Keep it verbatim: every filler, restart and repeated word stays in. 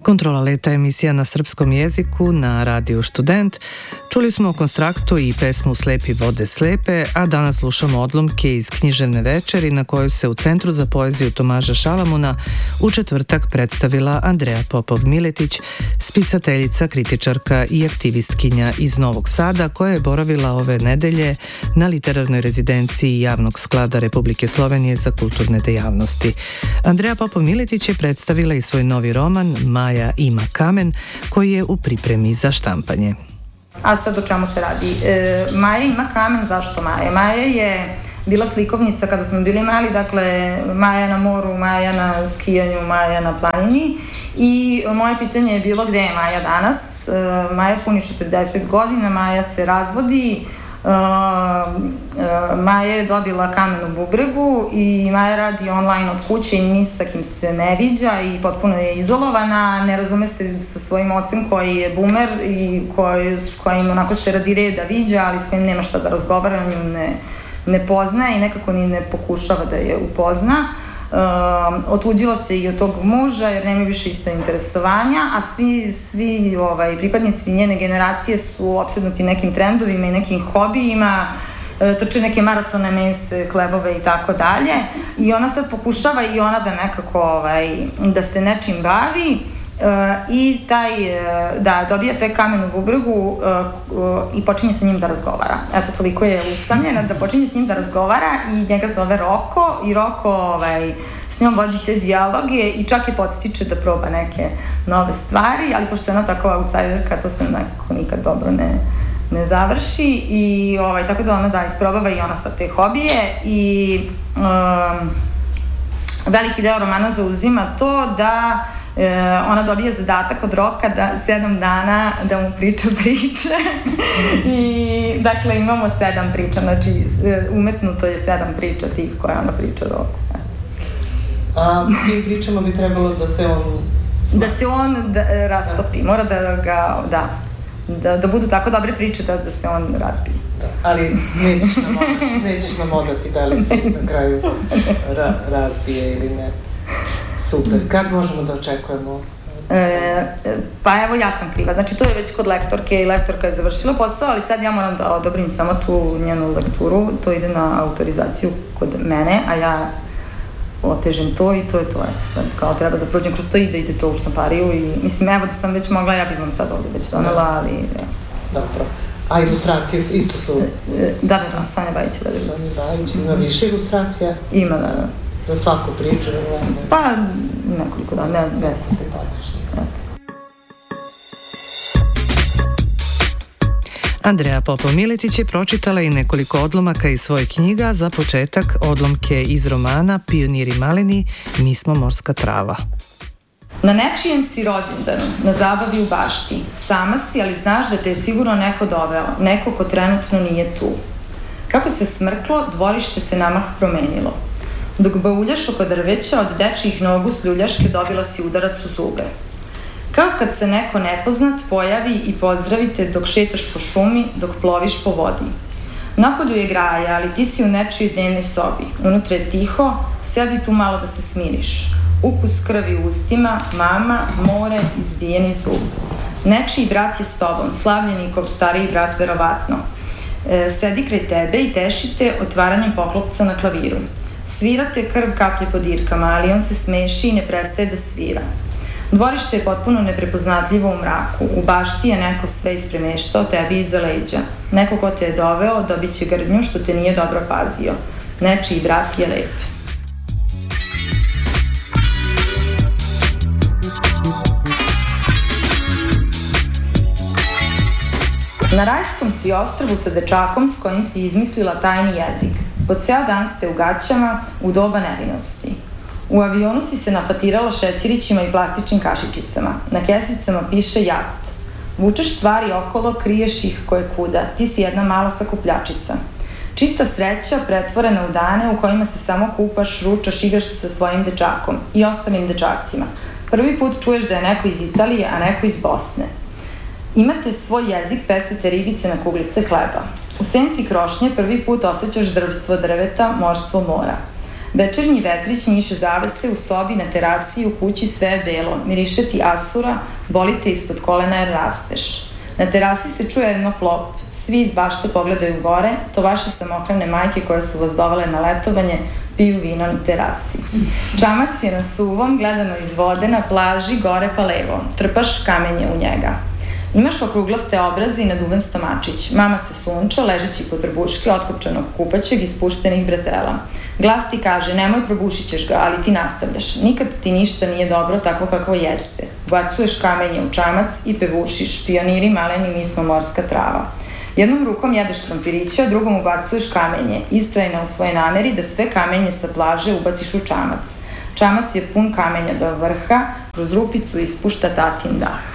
Kontrola leta emisija na srpskom jeziku na Radiju Student. Čuli smo o Konstraktu i pesmu Slepi vode slepe, a danas slušamo odlomke iz književne večeri na kojoj se u Centru za poeziju Tomaža Šalamuna u četvrtak predstavila Andreja Popov-Miletić, spisateljica, kritičarka i aktivistkinja iz Novog Sada, koja je boravila ove nedelje na literarnoj rezidenciji Javnog sklada Republike Slovenije za kulturne dejavnosti. Andreja Popov-Miletić je predstavila i svoj novi roman Maja ima kamen, koji je u pripremi za štampanje. A sad o čemu se radi? E, Maja ima kamen, zašto Maja? Maja je bila slikovnica kada smo bili mali, dakle Maja na moru, Maja na skijanju, Maja na planini, i moje pitanje je bilo gde je Maja danas. E, Maja puni četrdeset godina, Maja se razvodi, Uh, uh, Maja je dobila kamen u bubregu i Maja radi online od kuće i ni sa kim se ne viđa i potpuno je izolovana, ne razume se sa svojim ocem koji je bumer i koji, s kojim onako se radi reda viđa, ali s kojim nema šta da razgovara, nju ne, ne poznaje i nekako ni ne pokušava da je upozna. Uh, otuđila se i od tog muža jer nemaju više isto interesovanja, a svi, svi ovaj, pripadnici njene generacije su opsednuti nekim trendovima i nekim hobijima, uh, trče neke maratone, mese, hlebove i tako dalje, i ona sad pokušava i ona da nekako ovaj, da se nečim bavi. Uh, i taj, uh, da, dobija taj kamen u bubregu uh, uh, i počinje sa njim da razgovara. Eto, toliko je usamljena da počinje s njim da razgovara i njega zove Roko i Roko ovaj, s njom vodi te dijaloge i čak je podstiče da proba neke nove stvari, ali pošto je ona tako outsiderka, to se nekako nikad dobro ne, ne završi i ovaj, tako da ona da isprobava i ona sa te hobije i um, veliki deo romana zauzima to da E, ona dobije zadatak od Roka da sedam dana da mu priča priče i dakle imamo sedam priča, znači umetnuto je sedam priča tih koje ona priča Roku. Eto. A tim pričama bi trebalo da se on da se on da, rastopi, mora da ga da, da, da budu tako dobre priče da, da se on razbije. Da, ali nećeš nam odati, nećeš nam odati da li se na kraju ra, razbije ili ne. Super. Kad možemo da očekujemo? E, pa evo, ja sam kriva. Znači, to je već kod lektorke i lektorka je završila posao, ali sad ja moram da odobrim samo tu njenu lekturu. To ide na autorizaciju kod mene, a ja otežem to i to je to. Eto, sad kao treba da prođem kroz to i da ide to u štampariju i mislim, evo da sam već mogla, ja bih vam sad ovdje već donela, ali... Ja. Dobro. A ilustracije isto su? Da, da, da, Sonja Bajić. Da, Sonja Bajić, ima više ilustracija? Ima, da, da. Za svaku priču? Ne? Pa, nekoliko, da, ne, deset. Eto. Andreja Popov-Miletić je pročitala i nekoliko odlomaka iz svojih knjiga, za početak odlomke iz romana Pioniri maleni, mi smo morska trava. Na nečijem si rođendanu, na zabavi u bašti, sama si, ali znaš da te je sigurno neko doveo, neko ko trenutno nije tu. Kako se smrklo, dvorište se namah promenilo. Dok bauljaš oko drveća, od dečijih nogu s ljuljaške dobila si udarac u zube. Kao kad se neko nepoznat pojavi i pozdravite dok šetaš po šumi, dok ploviš po vodi. Napolju je graja, ali ti si u nečijoj dnevnoj sobi. Unutra je tiho, sedi tu malo da se smiriš. Ukus krvi u ustima, mama, more, izbijeni zub. Nečiji brat je s tobom, slavljenikov stariji brat verovatno. E, sedi kraj tebe i tešite otvaranjem poklopca na klaviru. Svirate, krv kaplje po dirkama, ali on se smeši i ne prestaje da svira. Dvorište je potpuno neprepoznatljivo u mraku. U bašti je neko sve ispremeštao tebi iza leđa. Neko ko te je doveo dobit će grdnju što te nije dobro pazio. Nečiji brat je lep. Na rajskom si ostrvu sa dečakom s kojim si izmislila tajni jezik. Po ceo dan ste u gaćama, u doba nevinosti. U avionu si se nafatirala šećerićima i plastičnim kašičicama. Na kesicama piše jat. Vučeš stvari okolo, kriješ ih koje kuda. Ti si jedna mala sakupljačica. Čista sreća pretvorena u dane u kojima se samo kupaš, ručaš, igraš se sa svojim dečakom i ostalim dečacima. Prvi put čuješ da je neko iz Italije, a neko iz Bosne. Imate svoj jezik, pecate ribice na kuglice hleba. U senci krošnje prvi put osjećaš drvstvo drveta, morstvo mora. Večernji vetrić njiše zavese u sobi, na terasi i u kući, sve je belo. Miriše ti asura, bolite ispod kolena jer rasteš. Na terasi se čuje jedno plop. Svi iz bašte pogledaju gore, to vaše samohrane majke koje su vas dovele na letovanje, piju vino na terasi. Čamac je na suvom, gledano iz vode, na plaži, gore pa levo. Trpaš kamenje u njega. Imaš okruglaste obraze i naduvan stomačić. Mama se sunča, ležeći pod trbuške, otkopčanog kupaćeg i spuštenih bretela. Glas ti kaže, nemoj, probušit ćeš ga, ali ti nastavljaš. Nikad ti ništa nije dobro tako kako jeste. Bacuješ kamenje u čamac i pevušiš, pioniri maleni, mi smo morska trava. Jednom rukom jedeš krompirića, drugom ubacuješ kamenje, istrajna u svojoj nameri da sve kamenje sa plaže ubaciš u čamac. Čamac je pun kamenja do vrha, kroz rupicu ispušta tatin dah.